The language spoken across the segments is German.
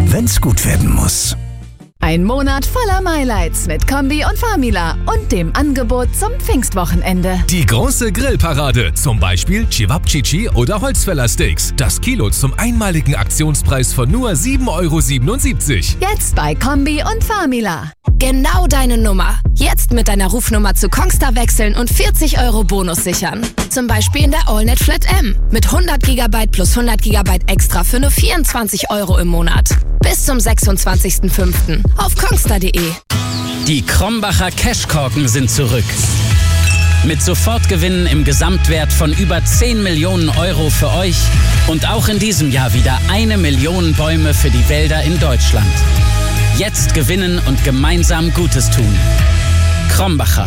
wenn's gut werden muss. Ein Monat voller Highlights mit Kombi und Famila und dem Angebot zum Pfingstwochenende. Die große Grillparade, zum Beispiel Cevapcici oder Holzfällersteaks. Das Kilo zum einmaligen Aktionspreis von nur 7,77 €. Jetzt bei Kombi und Famila. Genau deine Nummer. Jetzt mit deiner Rufnummer zu Kongstar wechseln und 40 € Bonus sichern. Zum Beispiel in der AllNet Flat M mit 100 GB plus 100 GB extra für nur 24 € im Monat. Bis zum 26.05. auf kongstar.de. Die Krombacher Cashkorken sind zurück. Mit Sofortgewinnen im Gesamtwert von über 10 Millionen € für euch und auch in diesem Jahr wieder 1 Million Bäume für die Wälder in Deutschland. Jetzt gewinnen und gemeinsam Gutes tun. Krombacher.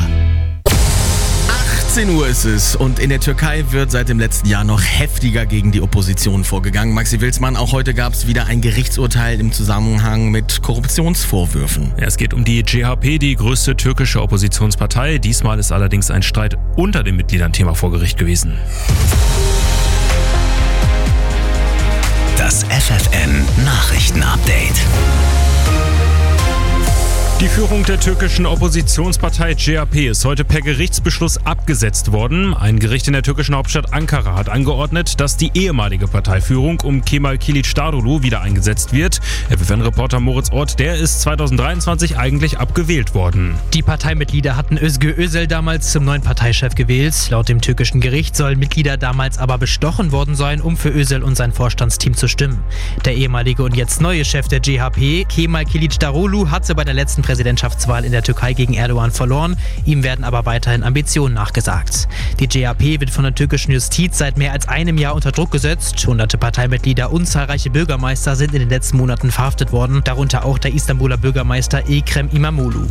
18 Uhr ist es und in der Türkei wird seit dem letzten Jahr noch heftiger gegen die Opposition vorgegangen. Maxi Wilsmann, auch heute gab es wieder ein Gerichtsurteil im Zusammenhang mit Korruptionsvorwürfen. Ja, es geht um die CHP, die größte türkische Oppositionspartei. Diesmal ist allerdings ein Streit unter den Mitgliedern Thema vor Gericht gewesen. Das FFN Nachrichtenupdate. Die Führung der türkischen Oppositionspartei CHP ist heute per Gerichtsbeschluss abgesetzt worden. Ein Gericht in der türkischen Hauptstadt Ankara hat angeordnet, dass die ehemalige Parteiführung um Kemal Kılıçdaroğlu wieder eingesetzt wird. FFN-Reporter Moritz Ott, der ist 2023 eigentlich abgewählt worden. Die Parteimitglieder hatten Özgür Özel damals zum neuen Parteichef gewählt. Laut dem türkischen Gericht sollen Mitglieder damals aber bestochen worden sein, um für Özel und sein Vorstandsteam zu stimmen. Der ehemalige und jetzt neue Chef der CHP, Kemal Kılıçdaroğlu, hatte bei der letzten Präsidentschaftswahl in der Türkei gegen Erdogan verloren. Ihm werden aber weiterhin Ambitionen nachgesagt. Die CHP wird von der türkischen Justiz seit mehr als einem Jahr unter Druck gesetzt. Hunderte Parteimitglieder und zahlreiche Bürgermeister sind in den letzten Monaten verhaftet worden, darunter auch der Istanbuler Bürgermeister Ekrem İmamoğlu.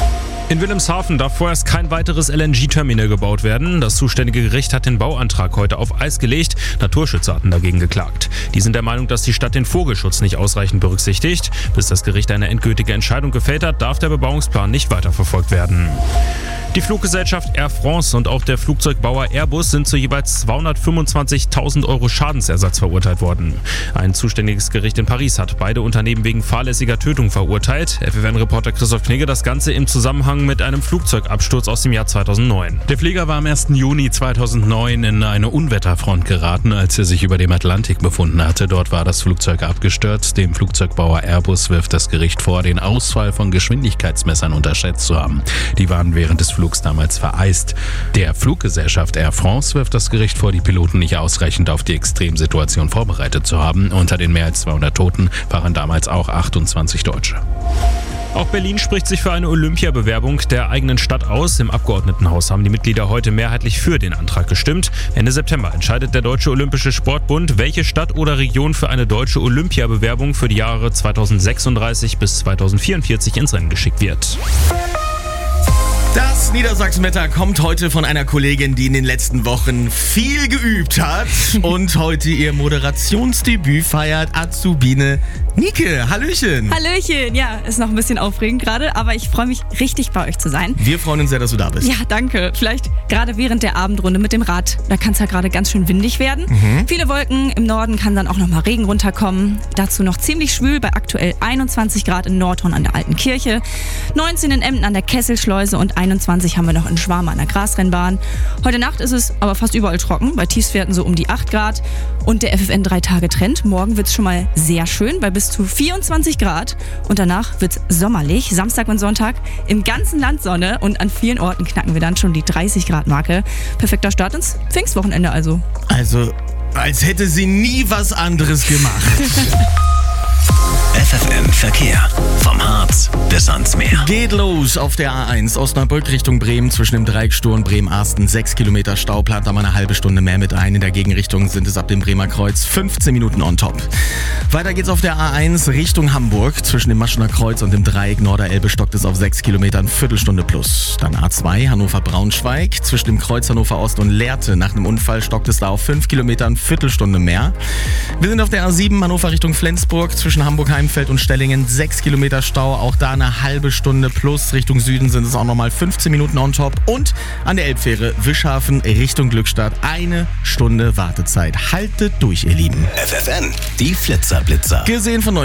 In Wilhelmshaven darf vorerst kein weiteres LNG-Terminal gebaut werden. Das zuständige Gericht hat den Bauantrag heute auf Eis gelegt. Naturschützer hatten dagegen geklagt. Die sind der Meinung, dass die Stadt den Vogelschutz nicht ausreichend berücksichtigt. Bis das Gericht eine endgültige Entscheidung gefällt hat, darf der Bebauungsplan nicht weiterverfolgt werden. Die Fluggesellschaft Air France und auch der Flugzeugbauer Airbus sind zu jeweils 225.000 € Schadensersatz verurteilt worden. Ein zuständiges Gericht in Paris hat beide Unternehmen wegen fahrlässiger Tötung verurteilt. FFN-Reporter Christoph Knigge, das Ganze im Zusammenhang mit einem Flugzeugabsturz aus dem Jahr 2009. Der Flieger war am 1. Juni 2009 in eine Unwetterfront geraten, als er sich über dem Atlantik befunden hatte. Dort war das Flugzeug abgestürzt. Dem Flugzeugbauer Airbus wirft das Gericht vor, den Ausfall von Geschwindigkeitsmessern unterschätzt zu haben. Die waren während des Flugs damals vereist. Der Fluggesellschaft Air France wirft das Gericht vor, die Piloten nicht ausreichend auf die Extremsituation vorbereitet zu haben. Unter den mehr als 200 Toten waren damals auch 28 Deutsche. Auch Berlin spricht sich für eine Olympiabewerbung der eigenen Stadt aus. Im Abgeordnetenhaus haben die Mitglieder heute mehrheitlich für den Antrag gestimmt. Ende September entscheidet der Deutsche Olympische Sportbund, welche Stadt oder Region für eine deutsche Olympiabewerbung für die Jahre 2036 bis 2044 ins Rennen geschickt wird. Das Niedersachsenwetter kommt heute von einer Kollegin, die in den letzten Wochen viel geübt hat und heute ihr Moderationsdebüt feiert, Azubine Nike. Hallöchen. Hallöchen, ja, ist noch ein bisschen aufregend gerade, aber ich freue mich richtig bei euch zu sein. Wir freuen uns sehr, dass du da bist. Ja, danke. Vielleicht gerade während der Abendrunde mit dem Rad, da kann es ja gerade ganz schön windig werden. Viele Wolken, im Norden kann dann auch noch mal Regen runterkommen. Dazu noch ziemlich schwül bei aktuell 21 Grad in Nordhorn an der Alten Kirche, 19 in Emden an der Kesselschleuse und 21 haben wir noch in Schwarm an der Grasrennbahn. Heute Nacht ist es aber fast überall trocken, bei Tiefstwerten so um die 8 Grad. Und der FFN 3-Tage-Trend. Morgen wird es schon mal sehr schön, bei bis zu 24 Grad. Und danach wird es sommerlich. Samstag und Sonntag im ganzen Land Sonne. Und an vielen Orten knacken wir dann schon die 30-Grad-Marke. Perfekter Start ins Pfingstwochenende also. Also, als hätte sie nie was anderes gemacht. FFN Verkehr. Vom Harz bis ans Meer. Geht los auf der A1 Osnabrück Richtung Bremen zwischen dem Dreiecksturm Bremen-Arsten. 6 Kilometer Stau, plant da mal eine halbe Stunde mehr mit ein. In der Gegenrichtung sind es ab dem Bremer Kreuz 15 Minuten on top. Weiter geht's auf der A1 Richtung Hamburg. Zwischen dem Maschener Kreuz und dem Dreieck Norderelbe stockt es auf 6 Kilometern, Viertelstunde plus. Dann A2 Hannover-Braunschweig. Zwischen dem Kreuz Hannover Ost und Lehrte. Nach einem Unfall stockt es da auf 5 Kilometern, Viertelstunde mehr. Wir sind auf der A7 Hannover Richtung Flensburg. Zwischen Hamburg-Heimfeld und Stellingen 6 Kilometer Stau. Auch da eine halbe Stunde plus. Richtung Süden sind es auch nochmal 15 Minuten on top. Und an der Elbfähre Wischhafen Richtung Glückstadt 1 Stunde Wartezeit. Haltet durch, ihr Lieben. FFN, die Flitzer-Blitzer. Gesehen von